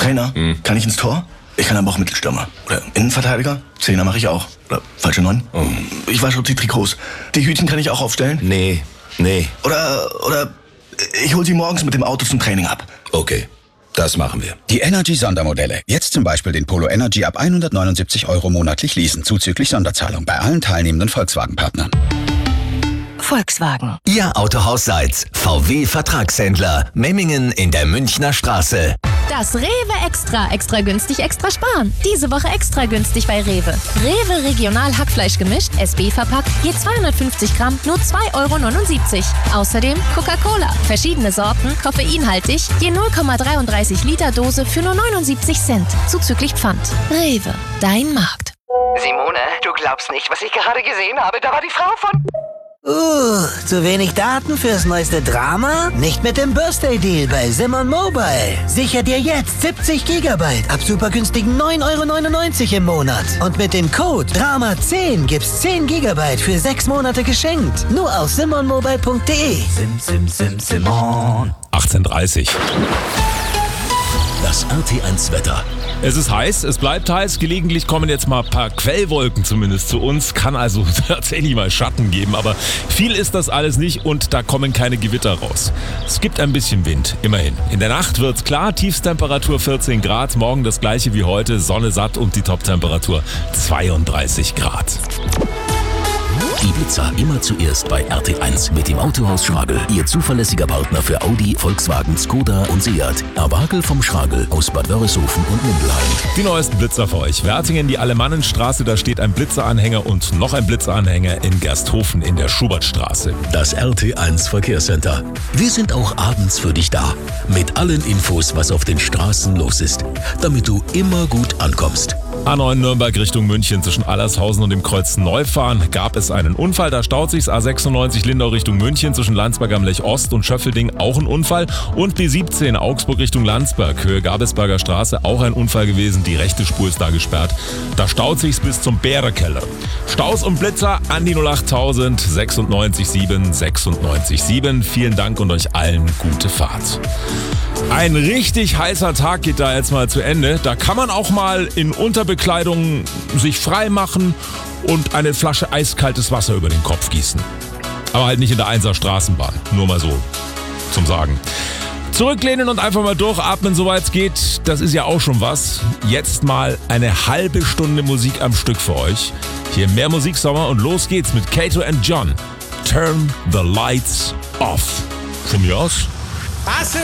Trainer, kann ich ins Tor? Ich kann aber auch Mittelstürmer. Oder Innenverteidiger? Zehner mache ich auch. Oder falsche 9? Ich wasche die Trikots. Die Hütchen kann ich auch aufstellen? Nee. Oder ich hol sie morgens mit dem Auto zum Training ab. Okay, das machen wir. Die Energy-Sondermodelle. Jetzt zum Beispiel den Polo Energy ab 179 € monatlich leasen, zuzüglich Sonderzahlung bei allen teilnehmenden Volkswagen-Partnern. Volkswagen. Ihr Autohaus Seitz. VW Vertragshändler. Memmingen in der Münchner Straße. Das Rewe Extra. Extra günstig, extra sparen. Diese Woche extra günstig bei Rewe. Rewe Regional Hackfleisch gemischt, SB verpackt, je 250 Gramm, nur 2,79 €. Außerdem Coca-Cola. Verschiedene Sorten, koffeinhaltig, je 0,33 Liter Dose für nur 79 Cent. Zuzüglich Pfand. Rewe, dein Markt. Simone, du glaubst nicht, was ich gerade gesehen habe. Da war die Frau von... Zu wenig Daten fürs neueste Drama? Nicht mit dem Birthday-Deal bei Simon Mobile. Sicher dir jetzt 70 GB ab super günstigen 9,99 € im Monat. Und mit dem Code DRAMA10 gibt's 10 GB für 6 Monate geschenkt. Nur auf simonmobile.de. Simon. 18:30. Das RT1 Wetter. Es ist heiß, es bleibt heiß. Gelegentlich kommen jetzt mal ein paar Quellwolken zumindest zu uns. Kann also tatsächlich mal Schatten geben, aber viel ist das alles nicht und da kommen keine Gewitter raus. Es gibt ein bisschen Wind, immerhin. In der Nacht wird's klar, Tiefstemperatur 14 Grad. Morgen das gleiche wie heute, Sonne satt und die Toptemperatur 32 Grad. Die Blitzer immer zuerst bei RT1 mit dem Autohaus Schragel. Ihr zuverlässiger Partner für Audi, Volkswagen, Skoda und Seat. Erwagel vom Schragel aus Bad Wörishofen und Mindelheim. Die neuesten Blitzer für euch. Wertingen, die Alemannenstraße, da steht ein Blitzeranhänger und noch ein Blitzeranhänger in Gersthofen in der Schubertstraße. Das RT1 Verkehrscenter. Wir sind auch abends für dich da. Mit allen Infos, was auf den Straßen los ist. Damit du immer gut ankommst. A9 Nürnberg Richtung München zwischen Allershausen und dem Kreuz Neufahren gab es einen Unfall. Da staut sich's. A96 Lindau Richtung München zwischen Landsberg am Lech Ost und Schöffelding auch ein Unfall. Und B17 Augsburg Richtung Landsberg, Höhe Gabelsberger Straße, auch ein Unfall gewesen. Die rechte Spur ist da gesperrt. Da staut sich's bis zum Bärekeller. Staus und Blitzer an die 08000 96 7 96 7. Vielen Dank und euch allen gute Fahrt. Ein richtig heißer Tag geht da jetzt mal zu Ende. Da kann man auch mal in Unterbekleidung sich frei machen und eine Flasche eiskaltes Wasser über den Kopf gießen. Aber halt nicht in der 1er Straßenbahn. Nur mal so zum Sagen. Zurücklehnen und einfach mal durchatmen, soweit es geht. Das ist ja auch schon was. Jetzt mal eine halbe Stunde Musik am Stück für euch. Hier mehr Musiksommer und los geht's mit Kato and John. Turn the lights off. Von mir aus.